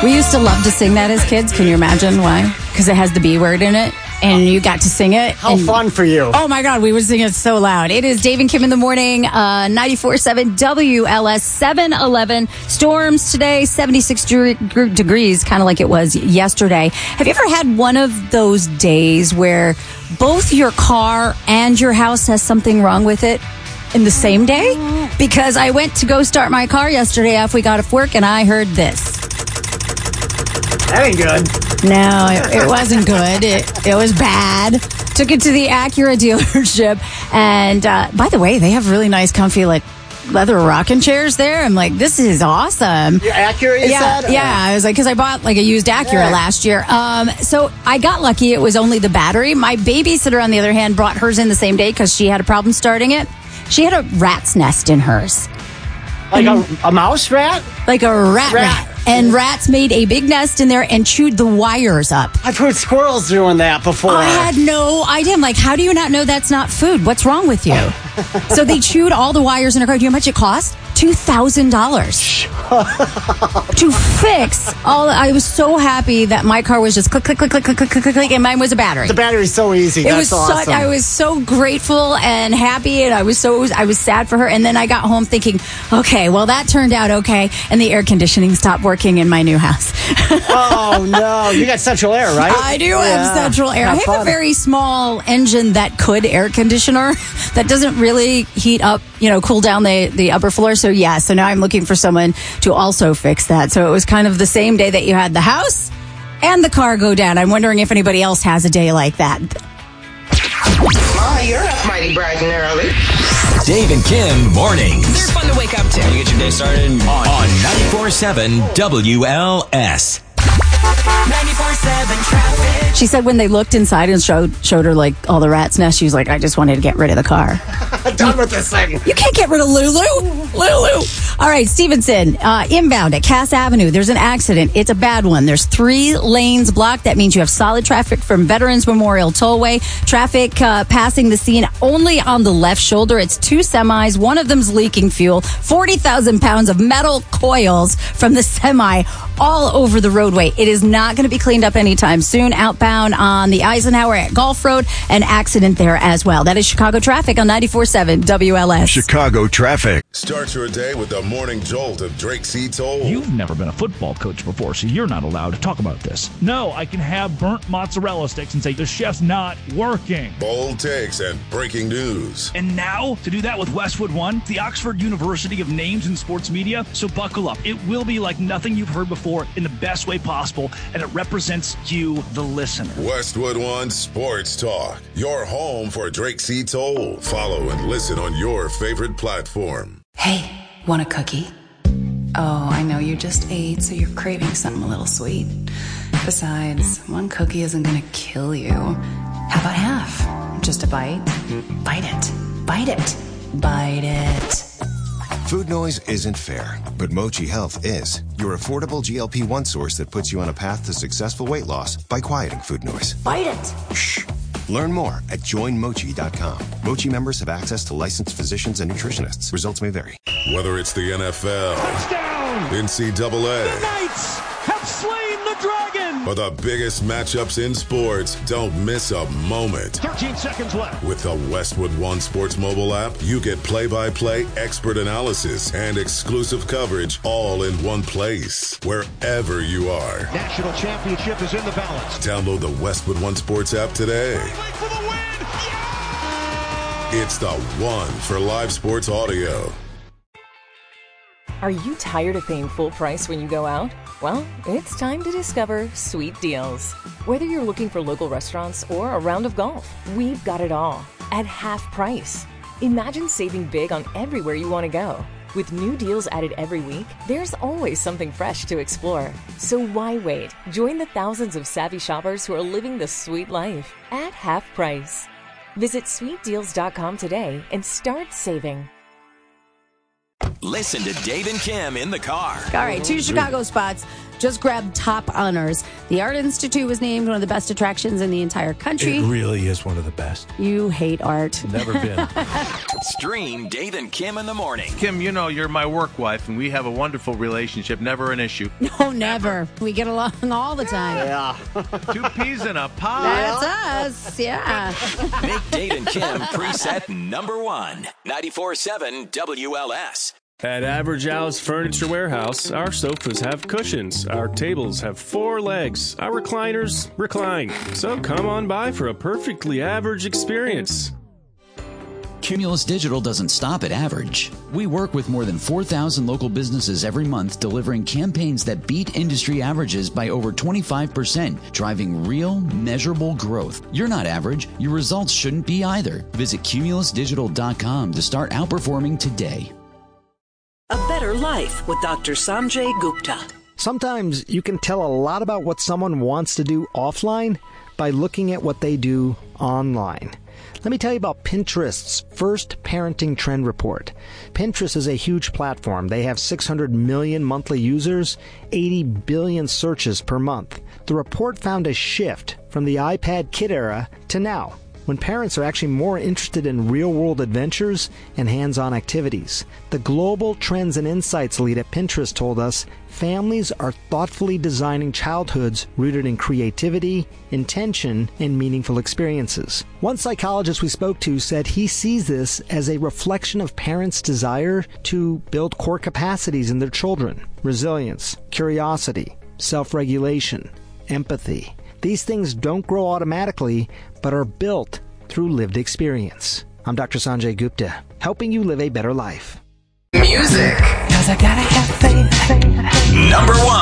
We used to love to sing that as kids. Can you imagine why? Because it has the B word in it. And you got to sing it. How fun for you. Oh, my God. We would sing it so loud. It is Dave and Kim in the morning, 94.7 WLS, 7:11. Storms today, 76 degrees, kind of like it was yesterday. Have you ever had one of those days where both your car and your house has something wrong with it in the same day? Because I went to go start my car yesterday after we got off work, and I heard this. That ain't good. No, it wasn't good. It was bad. Took it to the Acura dealership. And by the way, they have really nice, comfy, like, leather rocking chairs there. I'm like, this is awesome. You're Acura, you said? Yeah. I was like, because I bought like a used Acura last year. So I got lucky. It was only the battery. My babysitter, on the other hand, brought hers in the same day because she had a problem starting it. She had a rat's nest in hers. Like a mouse rat? Like a rat. And rats made a big nest in there and chewed the wires up. I've heard squirrels doing that before. I had no idea. I'm like, how do you not know that's not food? What's wrong with you? So they chewed all the wires in her car. Do you know how much it cost? $2,000 to fix all. I was so happy that my car was just click, click, click, click, click, click, click, click, and mine was a battery. The battery's so easy. That's awesome. I was so grateful and happy, and I was sad for her. And then I got home thinking, okay, well, that turned out okay, and the air conditioning stopped working in my new house. Oh no, you got central air, right? I do have central air. I have a very small engine that could air conditioner that doesn't really heat up, cool down the upper floor. So yeah, so now I'm looking for someone to also fix that. So it was kind of the same day that you had the house and the car go down. I'm wondering if anybody else has a day like that. Oh, you're up mighty bright and early. Dave and Kim mornings. They're fun to wake up to. You get your day started on 94.7 WLS. 94.7 traffic. She said when they looked inside and showed her like all the rat's nests, she was like, I just wanted to get rid of the car. Done with this thing. You can't get rid of Lulu. All right, Stevenson, inbound at Cass Avenue. There's an accident. It's a bad one. There's 3 lanes blocked. That means you have solid traffic from Veterans Memorial Tollway. Traffic passing the scene only on the left shoulder. It's 2 semis. One of them's leaking fuel. 40,000 pounds of metal coils from the semi all over the roadway. It is not going to be cleaned up anytime soon. Outbound on the Eisenhower at Gulf Road, an accident there as well. That is Chicago traffic on 94.7 WLS. Chicago traffic. Start your day with the morning jolt of Drake C. Toll. You've never been a football coach before, so you're not allowed to talk about this. No, I can have burnt mozzarella sticks and say the chef's not working. Bold takes and breaking news. And now, to do that with Westwood One, the Oxford University of Names in Sports Media. So buckle up. It will be like nothing you've heard before in the best way possible, and it represents you, the listener. Westwood One Sports Talk. Your home for Drake C. Toll. Follow and listen on your favorite platform. Hey, want a cookie? Oh, I know you just ate, so you're craving something a little sweet. Besides, one cookie isn't gonna kill you. How about half? Just a bite? Bite it. Bite it. Bite it. Food noise isn't fair, but Mochi Health is. Your affordable GLP-1 source that puts you on a path to successful weight loss by quieting food noise. Bite it. Shh. Learn more at joinmochi.com. Mochi members have access to licensed physicians and nutritionists. Results may vary. Whether it's the NFL, Touchdown! NCAA, The Knights have slain the dragon! or the biggest matchups in sports, don't miss a moment. 13 seconds left. With the Westwood One Sports mobile app, you get play-by-play expert analysis and exclusive coverage all in one place, wherever you are. National championship is in the balance. Download the Westwood One Sports app today. For the win! It's the one for live sports audio. Are you tired of paying full price when you go out? Well, it's time to discover Sweet Deals. Whether you're looking for local restaurants or a round of golf, we've got it all at half price. Imagine saving big on everywhere you want to go. With new deals added every week, there's always something fresh to explore. So why wait? Join the thousands of savvy shoppers who are living the sweet life at half price. Visit sweetdeals.com today and start saving. Listen to Dave and Kim in the car. All right, 2 Chicago spots just grabbed top honors. The Art Institute was named one of the best attractions in the entire country. It really is one of the best. You hate art. Never been. Stream Dave and Kim in the morning. Kim, you know you're my work wife, and we have a wonderful relationship. Never an issue. No, never. We get along all the time. Yeah. 2 peas in a pod. That's us. Yeah. Make Dave and Kim preset number 1. 94.7 WLS. At Average Al's Furniture Warehouse, our sofas have cushions, our tables have 4 legs, our recliners recline. So come on by for a perfectly average experience. Cumulus Digital doesn't stop at average. We work with more than 4,000 local businesses every month, delivering campaigns that beat industry averages by over 25%, driving real, measurable growth. You're not average. Your results shouldn't be either. Visit cumulusdigital.com to start outperforming today. A Better Life with Dr. Sanjay Gupta. Sometimes you can tell a lot about what someone wants to do offline by looking at what they do online. Let me tell you about Pinterest's first parenting trend report. Pinterest is a huge platform. They have 600 million monthly users, 80 billion searches per month. The report found a shift from the iPad kid era to now, when parents are actually more interested in real-world adventures and hands-on activities. The Global Trends and Insights lead at Pinterest told us families are thoughtfully designing childhoods rooted in creativity, intention, and meaningful experiences. One psychologist we spoke to said he sees this as a reflection of parents' desire to build core capacities in their children: resilience, curiosity, self-regulation, empathy. These things don't grow automatically, but are built through lived experience. I'm Dr. Sanjay Gupta, helping you live a better life. Music. 'Cause I gotta have faith. Number 1.